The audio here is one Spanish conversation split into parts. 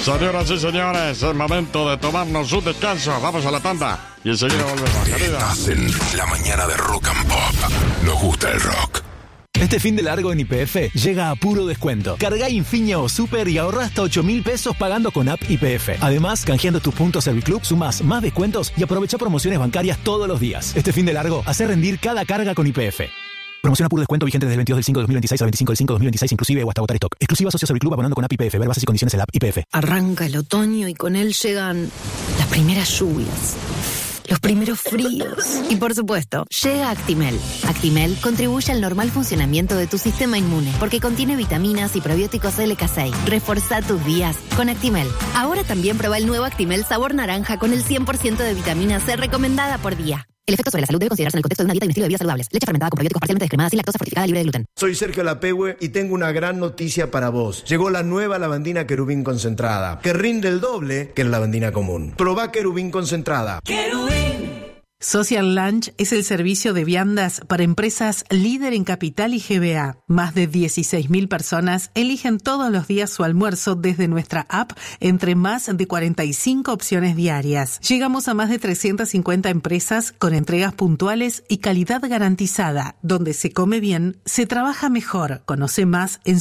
Señoras y señores, es momento de tomarnos un descanso. Vamos a la tanda y enseguida volvemos. Estás en la mañana de Rock and Pop. Nos gusta el rock. Este fin de largo en YPF llega a puro descuento. Cargá Infinia o Super y ahorrá hasta 8.000 pesos pagando con app YPF. Además, canjeando tus puntos Serviclub, sumás más descuentos y aprovecha promociones bancarias todos los días. Este fin de largo, hace rendir cada carga con YPF. Promoción a puro descuento vigente desde el 22 del 5 de 2026 al 25 del 5 de 2026 inclusive o hasta agotar stock. Exclusiva a socios Serviclub abonando con app YPF. Ver bases y condiciones en la app YPF. Arranca el otoño y con él llegan las primeras lluvias, los primeros fríos. Y por supuesto, llega Actimel. Actimel contribuye al normal funcionamiento de tu sistema inmune porque contiene vitaminas y probióticos LK6. Reforzá tus días con Actimel. Ahora también prueba el nuevo Actimel sabor naranja con el 100% de vitamina C recomendada por día. El efecto sobre la salud debe considerarse en el contexto de una dieta y un estilo de vida saludables. Leche fermentada con probióticos parcialmente descremadas sin lactosa fortificada libre de gluten. Soy Sergio Lapehue y tengo una gran noticia para vos. Llegó la nueva lavandina Querubín concentrada, que rinde el doble que la lavandina común. Probá Querubín concentrada. ¡Querubín! Social Lunch es el servicio de viandas para empresas líder en Capital y GBA. Más de 16.000 personas eligen todos los días su almuerzo desde nuestra app entre más de 45 opciones diarias. Llegamos a más de 350 empresas con entregas puntuales y calidad garantizada. Donde se come bien, se trabaja mejor. Conoce más en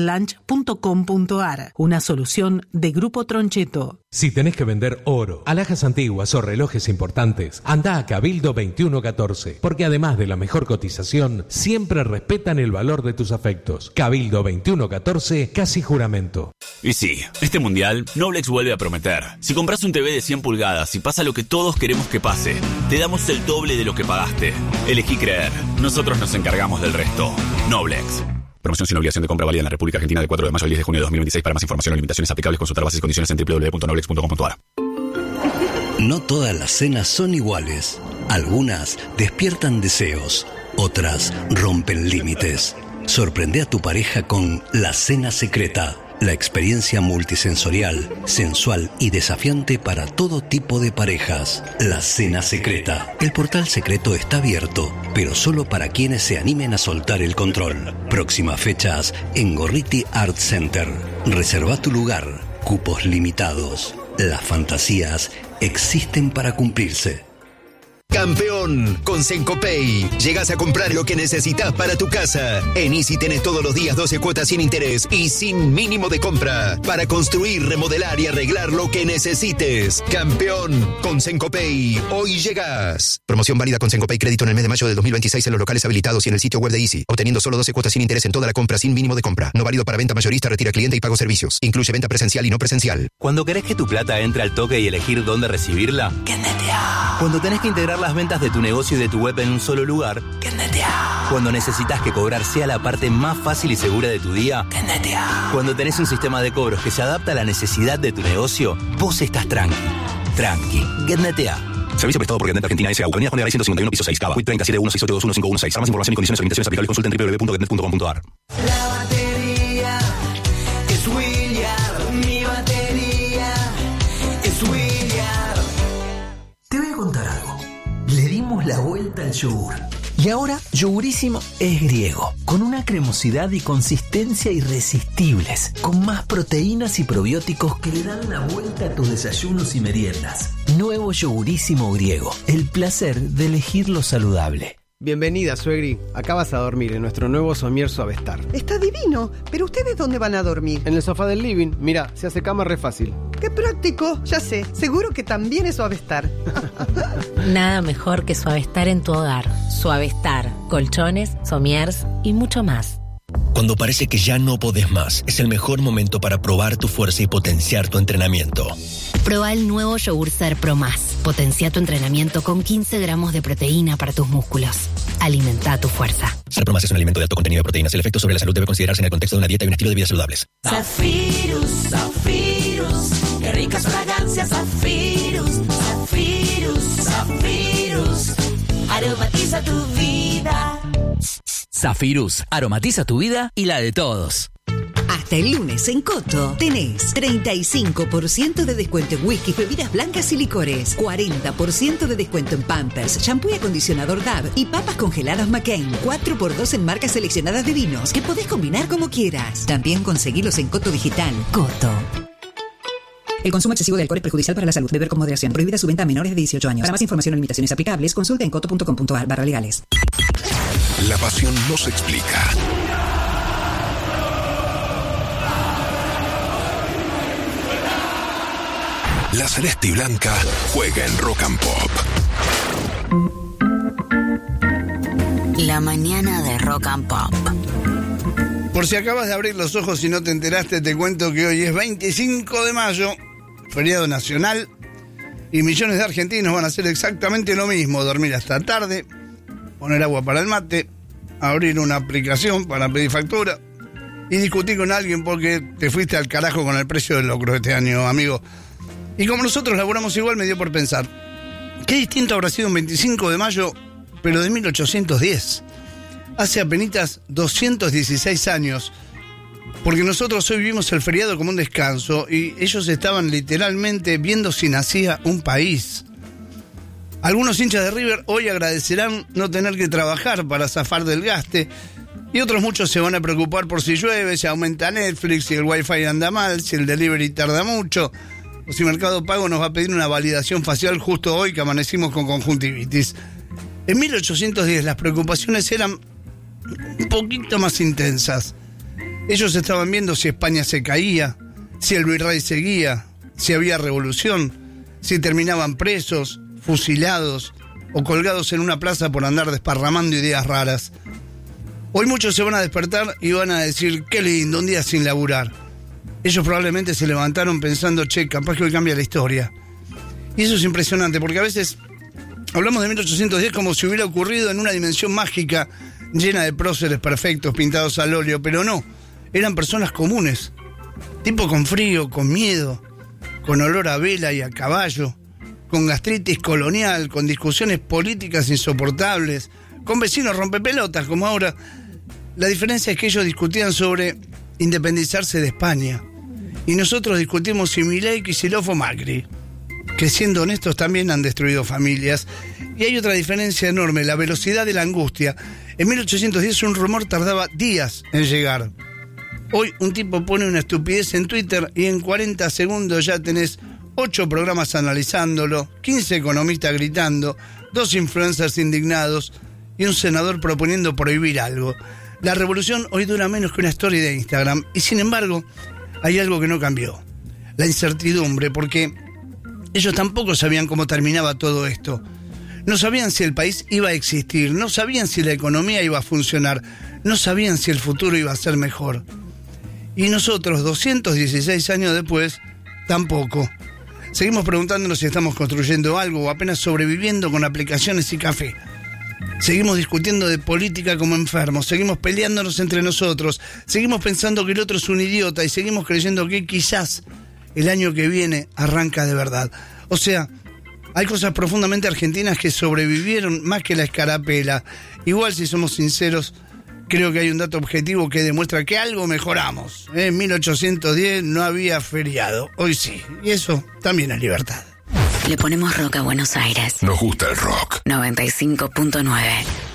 sociallunch.com.ar. Una solución de Grupo Troncheto. Si tenés que vender oro, alhajas antiguas o relojes importantes, anda a Cabildo 2114, porque además de la mejor cotización, siempre respetan el valor de tus afectos. Cabildo 2114, casi juramento. Y sí, este mundial, Noblex vuelve a prometer. Si compras un TV de 100 pulgadas y pasa lo que todos queremos que pase, te damos el doble de lo que pagaste. Elegí creer. Nosotros nos encargamos del resto. Noblex. Promoción sin obligación de compra válida en la República Argentina de 4 de mayo al 10 de junio de 2026. Para más información o limitaciones aplicables, consultar bases y condiciones en www.noblex.com.ar. No todas las cenas son iguales. Algunas despiertan deseos, otras rompen límites. Sorprende a tu pareja con La Cena Secreta. La experiencia multisensorial, sensual y desafiante para todo tipo de parejas. La Cena Secreta. El portal secreto está abierto, pero solo para quienes se animen a soltar el control. Próximas fechas en Gorriti Art Center. Reserva tu lugar. Cupos limitados. Las fantasías existen para cumplirse. Campeón, con Sencopay. Llegas a comprar lo que necesitas para tu casa. En Easy tenés todos los días 12 cuotas sin interés y sin mínimo de compra. Para construir, remodelar y arreglar lo que necesites. Campeón, con Sencopay. Hoy llegas. Promoción válida con Sencopay Crédito en el mes de mayo de 2026 en los locales habilitados y en el sitio web de Easy. Obteniendo solo 12 cuotas sin interés en toda la compra sin mínimo de compra. No válido para venta mayorista, retira cliente y pago servicios. Incluye venta presencial y no presencial. Cuando querés que tu plata entre al toque y elegir dónde recibirla, ¡Kendetea! Cuando tenés que integrar las ventas de tu negocio y de tu web en un solo lugar, ¡Kendetea! Cuando necesitas que cobrar sea la parte más fácil y segura de tu día, ¡Kendetea! Cuando tenés un sistema de cobros que se adapta a la necesidad de tu negocio, vos estás tranqui. Kendetea. Servicio prestado por Getnet Argentina S.A. Avenida Juan de Garay 151 piso 6 Cava. 3716816516. Para más información y condiciones o limitaciones aplicables consulta en www.getnet.com.ar. La batería es William. Mi batería es William. Te voy a contar algo. Le dimos la vuelta al yogur. Y ahora, Yogurísimo es griego, con una cremosidad y consistencia irresistibles, con más proteínas y probióticos que le dan la vuelta a tus desayunos y meriendas. Nuevo Yogurísimo griego, el placer de elegir lo saludable. Bienvenida, suegri. Acá vas a dormir en nuestro nuevo somier Suavestar. Está divino, pero ¿ustedes dónde van a dormir? En el sofá del living. Mira, se hace cama re fácil. ¡Qué práctico! Ya sé, seguro que también es Suavestar. Nada mejor que Suavestar en tu hogar. Suavestar, colchones, somiers y mucho más. Cuando parece que ya no podés más, es el mejor momento para probar tu fuerza y potenciar tu entrenamiento. Proba el nuevo Yogur Ser Pro Más. Potencia tu entrenamiento con 15 gramos de proteína para tus músculos. Alimenta tu fuerza. Ser Pro Más es un alimento de alto contenido de proteínas. El efecto sobre la salud debe considerarse en el contexto de una dieta y un estilo de vida saludables. Zafirus, Zafirus, qué ricas fragancias. Zafirus, Zafirus, Zafirus, aromatiza tu vida. Zafirus, aromatiza tu vida y la de todos. Hasta el lunes en Coto tenés 35% de descuento en whisky, bebidas blancas y licores, 40% de descuento en Pampers, shampoo y acondicionador Dove y papas congeladas McCain, 4x2 en marcas seleccionadas de vinos que podés combinar como quieras. También conseguilos en Coto Digital. Coto. El consumo excesivo de alcohol es perjudicial para la salud. Beber con moderación. Prohibida su venta a menores de 18 años. Para más información o limitaciones aplicables, consulte en coto.com.ar/legales. La pasión no se explica. La Celeste y Blanca juega en Rock and Pop. La mañana de Rock and Pop. Por si acabas de abrir los ojos y no te enteraste, te cuento que hoy es 25 de mayo, feriado nacional, y millones de argentinos van a hacer exactamente lo mismo: dormir hasta tarde, poner agua para el mate, abrir una aplicación para pedir factura y discutir con alguien porque te fuiste al carajo con el precio del locro este año, amigo. Y como nosotros laburamos igual, me dio por pensar, qué distinto habrá sido un 25 de mayo, pero de 1810. Hace apenas 216 años, porque nosotros hoy vivimos el feriado como un descanso y ellos estaban literalmente viendo si nacía un país. Algunos hinchas de River hoy agradecerán no tener que trabajar para zafar del gaste, y otros muchos se van a preocupar por si llueve, si aumenta Netflix, si el wifi anda mal, si el delivery tarda mucho, o si Mercado Pago nos va a pedir una validación facial justo hoy que amanecimos con conjuntivitis. En 1810 las preocupaciones eran un poquito más intensas. Ellos estaban viendo si España se caía, si el virrey seguía, si había revolución, si terminaban presos, fusilados o colgados en una plaza por andar desparramando ideas raras. Hoy muchos se van a despertar y van a decir, qué lindo, un día sin laburar. Ellos probablemente se levantaron pensando, che, capaz que hoy cambia la historia. Y eso es impresionante, porque a veces hablamos de 1810 como si hubiera ocurrido en una dimensión mágica, llena de próceres perfectos pintados al óleo, pero no, eran personas comunes, tipo con frío, con miedo, con olor a vela y a caballo, con gastritis colonial, con discusiones políticas insoportables, con vecinos rompepelotas como ahora. La diferencia es que ellos discutían sobre independizarse de España, y nosotros discutimos si Milei, Kicillof o Macri, que siendo honestos también han destruido familias. Y hay otra diferencia enorme, la velocidad de la angustia. En 1810 un rumor tardaba días en llegar. Hoy un tipo pone una estupidez en Twitter y en 40 segundos ya tenés 8 programas analizándolo, 15 economistas gritando, 2 influencers indignados y un senador proponiendo prohibir algo. La revolución hoy dura menos que una story de Instagram, y sin embargo hay algo que no cambió: la incertidumbre, porque ellos tampoco sabían cómo terminaba todo esto. No sabían si el país iba a existir, no sabían si la economía iba a funcionar, no sabían si el futuro iba a ser mejor. Y nosotros, 216 años después, tampoco. Seguimos preguntándonos si estamos construyendo algo o apenas sobreviviendo con aplicaciones y café. Seguimos discutiendo de política como enfermos, seguimos peleándonos entre nosotros, seguimos pensando que el otro es un idiota y seguimos creyendo que quizás el año que viene arranca de verdad. O sea, hay cosas profundamente argentinas que sobrevivieron más que la escarapela. Igual, si somos sinceros, creo que hay un dato objetivo que demuestra que algo mejoramos. En 1810 no había feriado, hoy sí, y eso también es libertad. Le ponemos rock a Buenos Aires. Nos gusta el rock. 95.9.